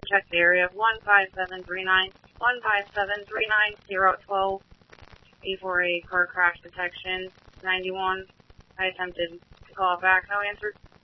check the area 15739, 15739-012, for a car crash detection, 91. I attempted to call back, no answer.